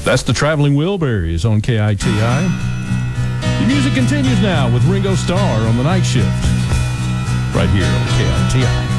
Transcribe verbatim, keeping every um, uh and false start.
That's the Traveling Wilburys on K I T I. The music continues now with Ringo Starr on the night shift, right here on K I T I.